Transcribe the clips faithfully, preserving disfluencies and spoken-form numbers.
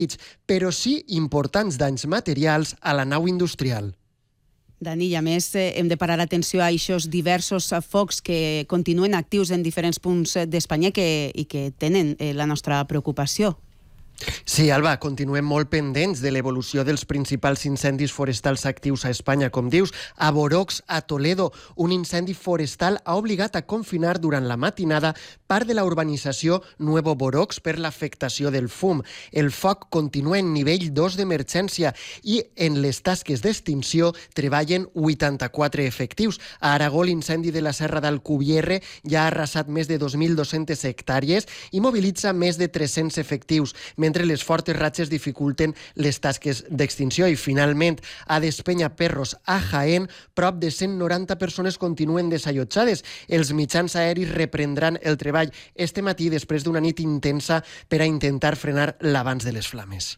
però sí importants danys materials a la nau industrial. Dani, i a més hem de parar atenció a aquests diversos focs que continuen actius en diferents punts d'Espanya i que tenen la nostra preocupació. Sí, Alba, continuem molt pendents de l'evolució dels principals incendis forestals actius a Espanya, com dius. A Borox, a Toledo, un incendi forestal ha obligat a confinar durant la matinada part de la urbanització Nuevo Borox per l'afectació del fum. El foc continua en nivell dos d'emergència i en les tasques d'extinció treballen vuitanta-quatre efectius. A Aragó, l'incendi de la Serra d'Alcubierre ja ha arrasat més de dos mil dos-centes hectàrees i mobilitza més de tres-cents efectius, mentre les fortes ratxes dificulten les tasques d'extinció. I finalment, a Despeñaperros, a Jaén, prop de cent noranta persones continuen desallotjades. Els mitjans aeris reprendran el treball este matí després d'una nit intensa per a intentar frenar l'avanç de les flames.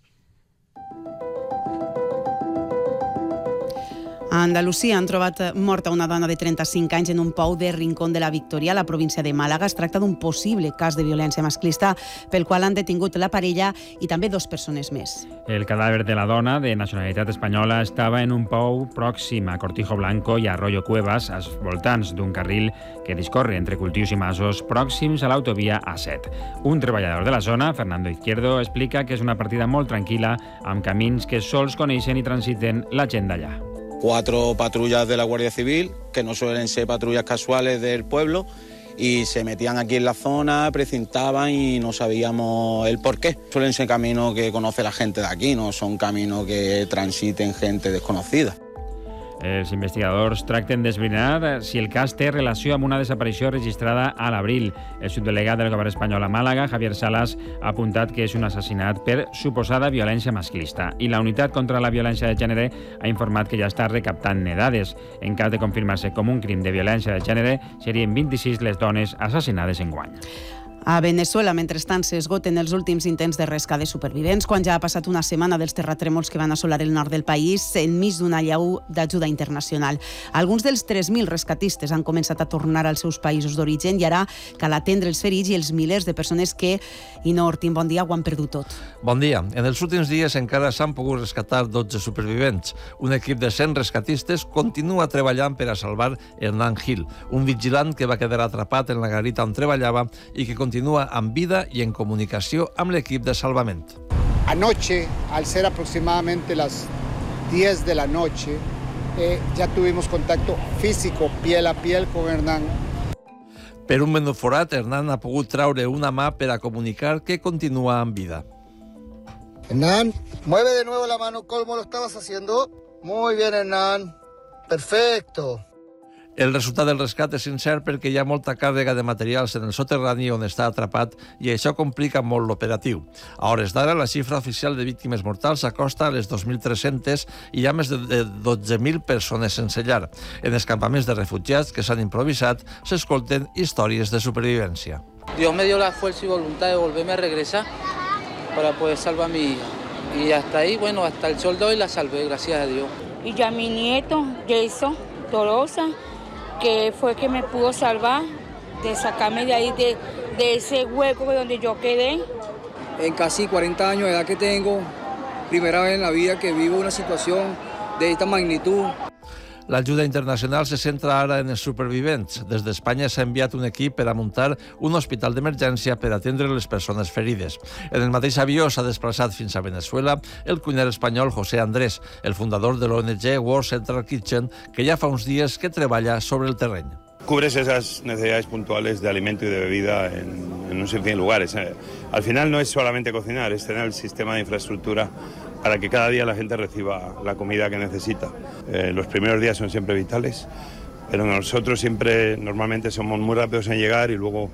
A Andalusia han trobat morta una dona de trenta-cinc anys en un pou de Rincón de la Victoria, a la província de Màlaga. Es tracta d'un possible cas de violència masclista pel qual han detingut la parella i també dos persones més. El cadàver de la dona, de nacionalitat espanyola, estava en un pou pròxim a Cortijo Blanco i a Arroyo Cuevas, als voltants d'un carril que discorre entre cultius i masos pròxims a l'autovia A set. Un treballador de la zona, Fernando Izquierdo, explica que és una partida molt tranquil·la amb camins que sols coneixen i transiten la gent d'allà. Cuatro patrullas de la Guardia Civil, que no suelen ser patrullas casuales del pueblo, y se metían aquí en la zona, precintaban y no sabíamos el por qué. Suelen ser caminos que conoce la gente de aquí, no son caminos que transiten gente desconocida. Els investigadors tracten d'esbrinar si el cas té relació amb una desaparició registrada a l'abril. El subdelegat del govern espanyol a Màlaga, Javier Salas, ha apuntat que és un assassinat per suposada violència masclista. I la unitat contra la violència de gènere ha informat que ja està recaptant dades. En cas de confirmar-se com un crim de violència de gènere, serien vint-i-sis les dones assassinades enguany. A Venezuela, mentrestant, s'esgoten els últims intents de rescat de supervivents, quan ja ha passat una setmana dels terratrèmols que van assolar el nord del país enmig d'una allau d'ajuda internacional. Alguns dels tres mil rescatistes han començat a tornar als seus països d'origen i ara cal atendre els ferits i els milers de persones que, i no, Ortín, bon dia, ho han perdut tot. Bon dia. En els últims dies encara s'han pogut rescatar dotze supervivents. Un equip de cent rescatistes continua treballant per a salvar Hernán Gil, un vigilant que va quedar atrapat en la garita on treballava i que continua continúa amb vida y en comunicación amb l'equip de salvament. Anoche, al ser aproximadamente las diez de la noche, eh, ya tuvimos contacto físico, piel a piel con Hernán. Per un menut forat, Hernán ha pogut traure una mà per a comunicar que continúa amb vida. Hernán, mueve de nuevo la mano como lo estabas haciendo. Muy bien, Hernán. Perfecto. El resultat del rescat és incert perquè hi ha molta càrrega de materials en el soterrani on està atrapat i això complica molt l'operatiu. A hores d'ara, la xifra oficial de víctimes mortals s'acosta a les dos mil tres-centes i hi ha més de dotze mil persones sense llar. En els campaments de refugiats que s'han improvisat s'escolten històries de supervivència. Dios me dio la fuerza y voluntad de volverme a regresar para poder salvar a mi hija. Y hasta ahí, bueno, hasta el sol de hoy la salvé, gracias a Dios. Y ya mi nieto, Jason Torosa, que fue que me pudo salvar, de sacarme de ahí, de, de ese hueco donde yo quedé. En casi cuarenta años de edad que tengo, primera vez en la vida que vivo una situación de esta magnitud. L'ajuda internacional se centra ara en els supervivents. Des d'Espanya s'ha enviat un equip per a muntar un hospital d'emergència per atendre les persones ferides. En el mateix avió s'ha desplaçat fins a Venezuela el cuiner espanyol José Andrés, el fundador de l'O N G World Central Kitchen, que ja fa uns dies que treballa sobre el terreny. Cubres esas necesidades puntuales de alimento y de bebida en, en un sinfín de lugares. Al final no es solamente cocinar, es tener el sistema de infraestructura para que cada día la gente reciba la comida que necesita. Eh, los primeros días son siempre vitales, pero nosotros siempre normalmente somos muy rápidos en llegar y luego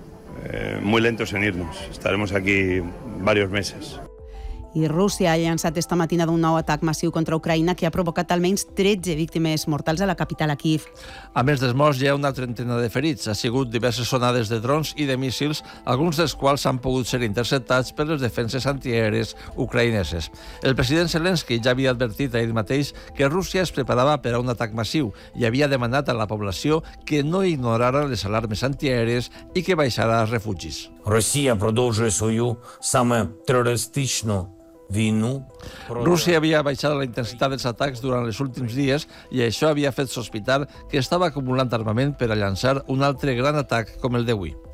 eh, muy lentos en irnos. Estaremos aquí varios meses. I Rússia ha llançat esta matinada un nou atac massiu contra Ucraïna que ha provocat almenys tretze víctimes mortals a la capital, a Kíev. A més dels morts, hi ha una trentena de ferits. Ha sigut diverses sonades de drons i de míssils, alguns dels quals han pogut ser interceptats per les defenses antiaèries ucraïneses. El president Zelensky ja havia advertit ahir mateix que Rússia es preparava per a un atac massiu i havia demanat a la població que no ignorara les alarmes antiaèries i que baixara als refugis. Росія продовжує свою саме терористичну Rússia havia baixat la intensitat dels atacs durant els últims dies i això havia fet sospitar que estava acumulant armament per a llançar un altre gran atac com el d'avui.